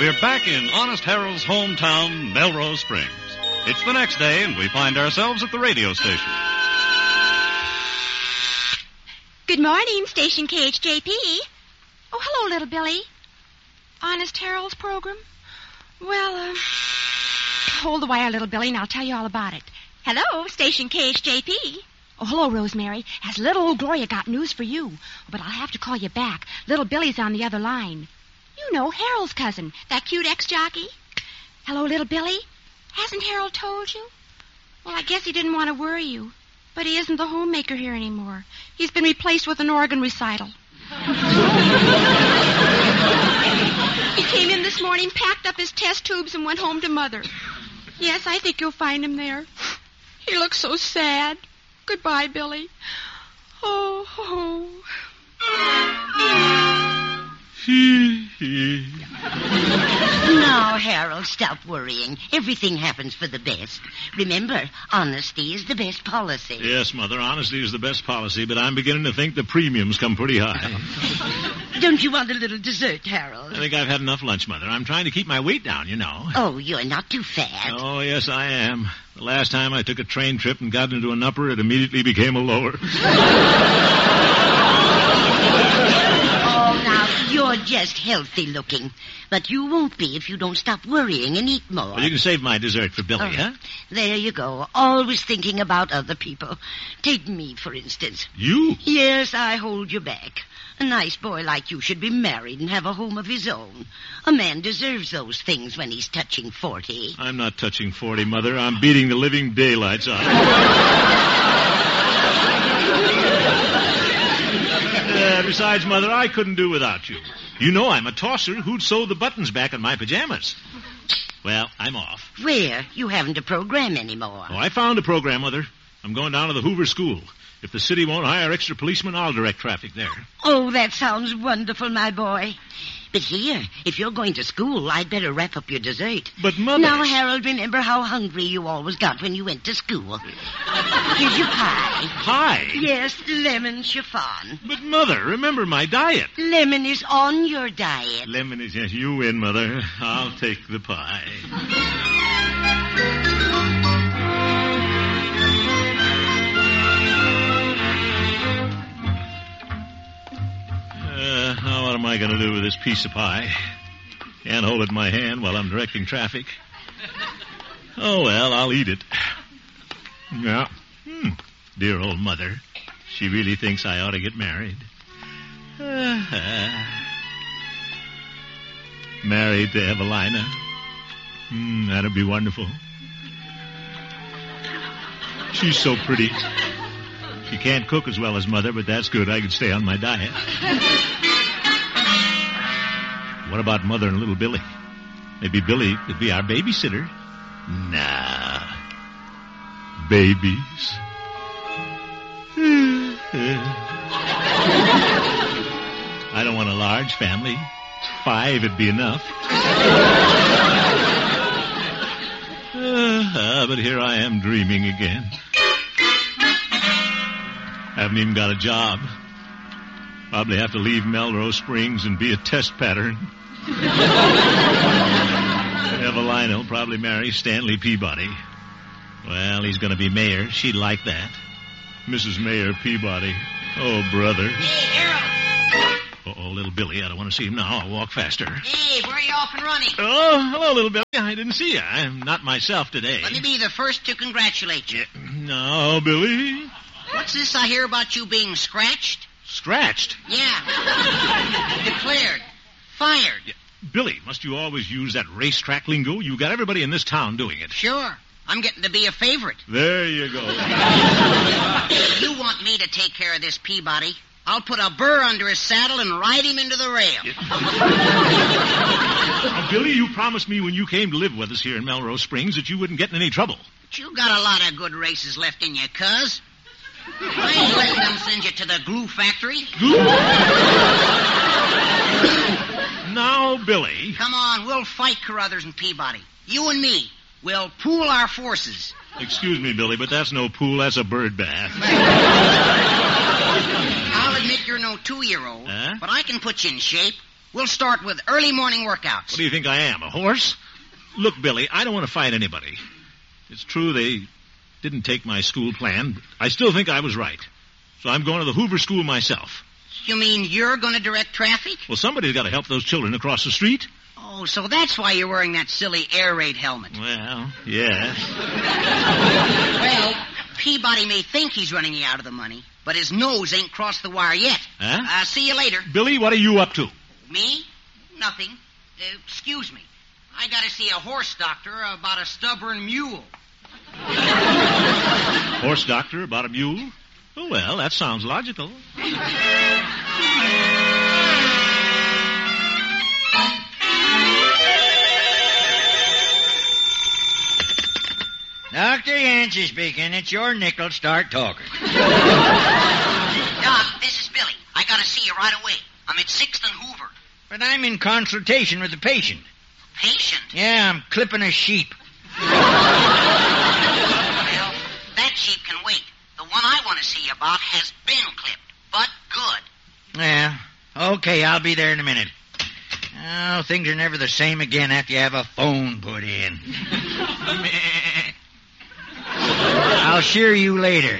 we're back in Honest Harold's hometown, Melrose Springs. It's the next day, and we find ourselves at the radio station. Good morning, Station KHJP. Oh, hello, little Billy. Honest Harold's program? Well, hold the wire, little Billy, and I'll tell you all about it. Hello, Station KHJP. Oh, hello, Rosemary. Has little old Gloria got news for you? But I'll have to call you back. Little Billy's on the other line. You know, Harold's cousin, that cute ex-jockey. Hello, little Billy. Hasn't Harold told you? Well, I guess he didn't want to worry you. But he isn't the homemaker here anymore. He's been replaced with an organ recital. He came in this morning, packed up his test tubes, and went home to Mother. Yes, I think you'll find him there. He looks so sad. Goodbye, Billy. Oh, oh. Now, Harold, stop worrying. Everything happens for the best. Remember, honesty is the best policy. Yes, Mother, honesty is the best policy, but I'm beginning to think the premiums come pretty high. Don't you want a little dessert, Harold? I think I've had enough lunch, Mother. I'm trying to keep my weight down, you know. Oh, you're not too fat. Oh, yes, I am. The last time I took a train trip and got into an upper, it immediately became a lower. Oh, now, you're just healthy looking. But you won't be if you don't stop worrying and eat more. Well, you can save my dessert for Billy, huh? There you go. Always thinking about other people. Take me, for instance. You? Yes, I hold you back. A nice boy like you should be married and have a home of his own. A man deserves those things when he's touching 40. I'm not touching 40, Mother. I'm beating the living daylights out of it. Besides, Mother, I couldn't do without you. You know I'm a tosser who'd sew the buttons back on my pajamas. Well, I'm off. Where? You haven't a program anymore. Oh, I found a program, Mother. I'm going down to the Hoover School. If the city won't hire extra policemen, I'll direct traffic there. Oh, that sounds wonderful, my boy. But here, if you're going to school, I'd better wrap up your dessert. But, Mother... Now, Harold, remember how hungry you always got when you went to school. Here's your pie. Pie? Yes, lemon chiffon. But, Mother, remember my diet. Lemon is on your diet. Lemon is... Yes, you win, Mother. I'll take the pie. Now what am I going to do with this piece of pie? Can't hold it in my hand while I'm directing traffic. Oh, well, I'll eat it. Yeah. Dear old Mother. She really thinks I ought to get married. Married to Evelina. That'd be wonderful. She's so pretty. She can't cook as well as Mother, but that's good. I can stay on my diet. What about Mother and little Billy? Maybe Billy could be our babysitter. Nah. Babies. I don't want a large family. 5 would be enough. But here I am dreaming again. Haven't even got a job. Probably have to leave Melrose Springs and be a test pattern. Evelina will probably marry Stanley Peabody. Well, he's going to be mayor. She'd like that. Mrs. Mayor Peabody. Oh, brother. Hey, Harold. Uh-oh, little Billy. I don't want to see him now. I'll walk faster. Hey, where are you off and running? Oh, hello, little Billy. I didn't see you. I'm not myself today. Let me be the first to congratulate you. No, Billy. What's this I hear about you being scratched? Scratched? Yeah. Declared. Fired. Yeah. Billy, must you always use that racetrack lingo? You got everybody in this town doing it. Sure. I'm getting to be a favorite. There you go. If you want me to take care of this Peabody, I'll put a burr under his saddle and ride him into the rail. Now, Billy, you promised me when you came to live with us here in Melrose Springs that you wouldn't get in any trouble. But you got a lot of good races left in you, cuz. I ain't letting them send you to the glue factory. Glue? Now, Billy. Come on, we'll fight Carruthers and Peabody. You and me. We'll pool our forces. Excuse me, Billy, but that's no pool. That's a bird bath. I'll admit you're no 2-year-old, but I can put you in shape. We'll start with early morning workouts. What do you think I am, a horse? Look, Billy, I don't want to fight anybody. It's true they didn't take my school plan, but I still think I was right. So I'm going to the Hoover School myself. You mean you're going to direct traffic? Well, somebody's got to help those children across the street. Oh, so that's why you're wearing that silly air raid helmet. Well, yes. Well, Peabody may think he's running you out of the money, but his nose ain't crossed the wire yet. Huh? See you later. Billy, what are you up to? Me? Nothing. Excuse me. I got to see a horse doctor about a stubborn mule. Horse doctor about a mule? Oh, well, that sounds logical. Dr. Yancey speaking. It's your nickel. Start talking. Doc, this is Billy. I got to see you right away. I'm at 6th and Hoover. But I'm in consultation with the patient. Patient? Yeah, I'm clipping a sheep. Well, that sheep can wait. The one I want to see you about has been clipped, but good. Yeah, okay, I'll be there in a minute. Oh, things are never the same again after you have a phone put in. I'll shear you later.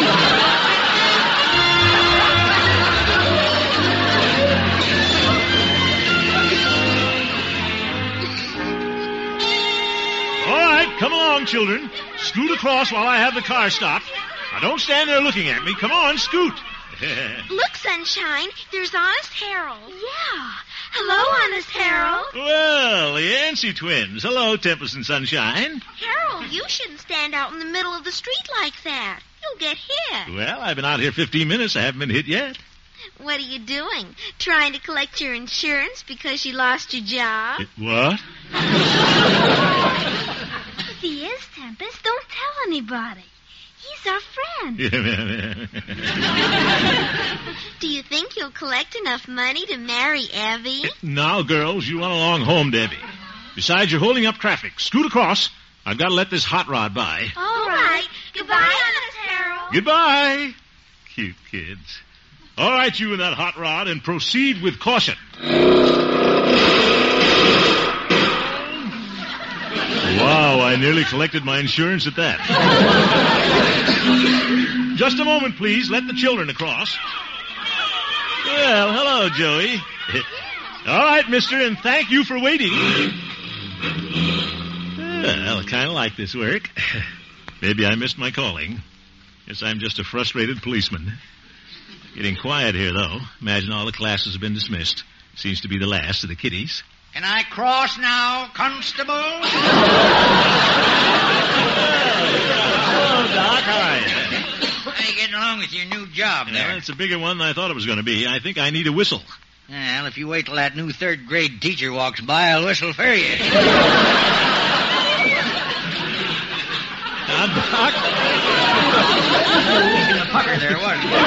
All right, come along, children. Scoot across while I have the car stopped. Now, don't stand there looking at me. Come on, scoot. Look, Sunshine, there's Honest Harold. Yeah. Hello, Honest Harold. Well, the Yancey twins. Hello, Tempest and Sunshine. Harold, you shouldn't stand out in the middle of the street like that. You'll get hit. Well, I've been out here 15 minutes. I haven't been hit yet. What are you doing? Trying to collect your insurance because you lost your job? What? He is, Tempest. Don't tell anybody. He's our friend. Do you think you'll collect enough money to marry Evie? Now, girls, you run along home, Debbie. Besides, you're holding up traffic. Scoot across. I've got to let this hot rod by. All right. Goodbye, Honest Harold. Goodbye. Cute kids. All right, you and that hot rod, and proceed with caution. Wow, I nearly collected my insurance at that. Just a moment, please. Let the children across. Well, hello, Joey. All right, mister, and thank you for waiting. Well, I kind of like this work. Maybe I missed my calling. Guess I'm just a frustrated policeman. Getting quiet here, though. Imagine all the classes have been dismissed. Seems to be the last of the kiddies. Can I cross now, Constable? Hello, Doc. How are you? How you getting along with your new job there? Well, it's a bigger one than I thought it was going to be. I think I need a whistle. Well, if you wait till that new third-grade teacher walks by, I'll whistle for you. Now, Doc. He's in a pucker there, wasn't he?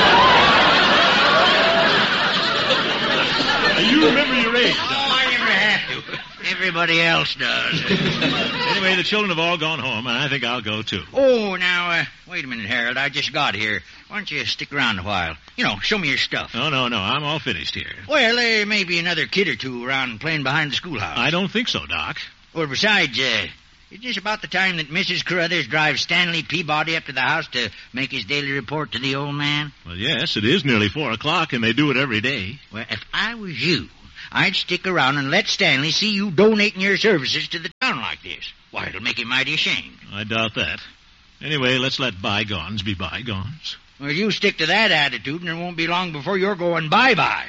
You remember your age, Doc. Oh, I never have to. Everybody else does. Anyway, the children have all gone home, and I think I'll go, too. Oh, now, wait a minute, Harold. I just got here. Why don't you stick around a while? You know, show me your stuff. No. I'm all finished here. Well, there may be another kid or two around playing behind the schoolhouse. I don't think so, Doc. Well, besides, isn't this about the time that Mrs. Carruthers drives Stanley Peabody up to the house to make his daily report to the old man? Well, yes, it is nearly 4 o'clock, and they do it every day. Well, if I was you, I'd stick around and let Stanley see you donating your services to the town like this. Why, it'll make him mighty ashamed. I doubt that. Anyway, let's let bygones be bygones. Well, you stick to that attitude, and it won't be long before you're going bye-bye.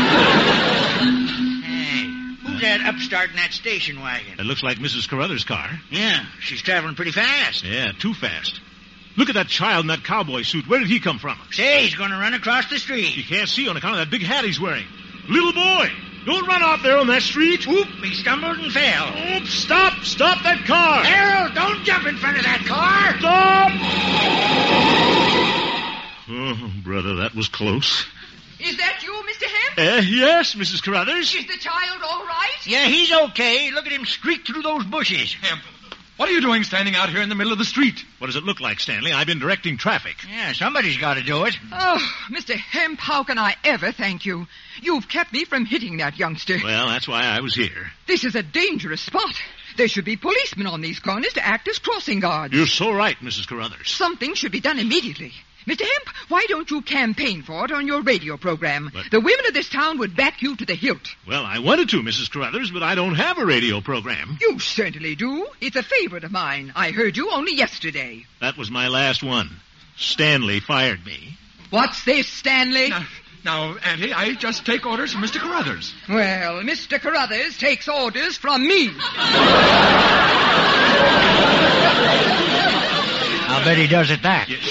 Hey, who's that upstart in that station wagon? It looks like Mrs. Carruthers' car. Yeah, she's traveling pretty fast. Yeah, too fast. Look at that child in that cowboy suit. Where did he come from? Say, he's going to run across the You street. can't see on account of that big hat he's wearing. Little boy, don't run out there on that street. Whoop, he stumbled and fell. Oops, stop that car. Harold, don't jump in front of that car. Stop! Oh, brother, that was close. Is that you, Mr. Hemp? Yes, Mrs. Carruthers. Is the child all right? Yeah, he's okay. Look at him streak through those bushes. Hemp, What are you doing standing out here in the middle of the street? What does it look like, Stanley? I've been directing traffic. Yeah, somebody's got to do it. Oh, Mr. Hemp, how can I ever thank you? You've kept me from hitting that youngster. Well, that's why I was here. This is a dangerous spot. There should be policemen on these corners to act as crossing guards. You're so right, Mrs. Carruthers. Something should be done immediately. Mr. Hemp, why don't you campaign for it on your radio program? But- The women of this town would back you to the hilt. Well, I wanted to, Mrs. Carruthers, but I don't have a radio program. You certainly do. It's a favorite of mine. I heard you only yesterday. That was my last one. Stanley fired me. What's this, Stanley? Now, Auntie, I just take orders from Mr. Carruthers. Well, Mr. Carruthers takes orders from me. I'll bet he does at that. Yes.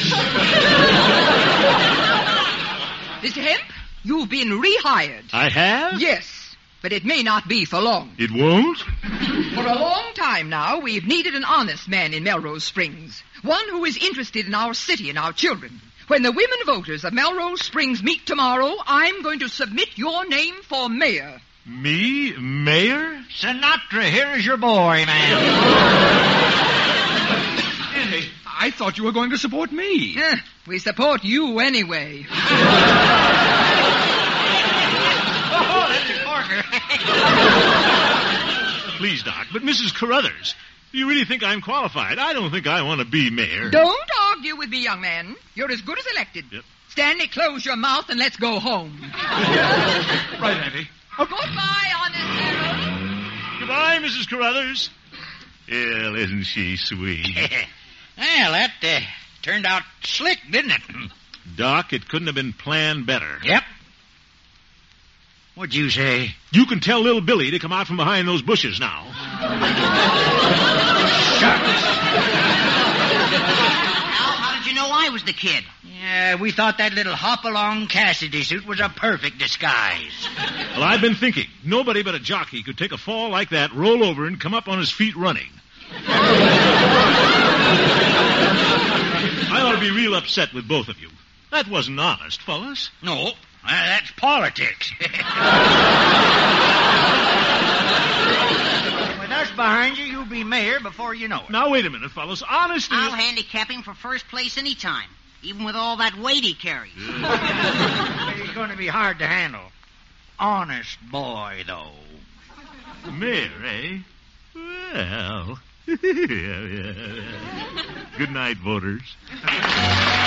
Mr. Hemp, you've been rehired. I have? Yes, but it may not be for long. It won't? For a long time now, we've needed an honest man in Melrose Springs. One who is interested in our city and our children. When the women voters of Melrose Springs meet tomorrow, I'm going to submit your name for mayor. Me? Mayor? Sinatra, here's your boy, man. Auntie, I thought you were going to support me. We support you anyway. Oh, that's a corker. Please, Doc, but Mrs. Carruthers, do you really think I'm qualified? I don't think I want to be mayor. Don't argue with me, young man. You're as good as elected. Yep. Stanley, close your mouth and let's go home. Right, Auntie. Goodbye, honest Harold. Goodbye, Mrs. Carruthers. Well, isn't she sweet? Well, that turned out slick, didn't it? Doc, it couldn't have been planned better. Yep. What'd you say? You can tell little Billy to come out from behind those bushes now. Al, how did you know I was the kid? Yeah, we thought that little hop-along Cassidy suit was a perfect disguise. Well, I've been thinking. Nobody but a jockey could take a fall like that, roll over, and come up on his feet running. I ought to be real upset with both of you. That wasn't honest, fellas. No, that's politics. With us behind you, you'll be mayor before you know it. Now, wait a minute, fellas. Honest I'll handicap him for first place any time, even with all that weight he carries. He's going to be hard to handle. Honest boy, though. Mayor, eh? Well. Good night, voters.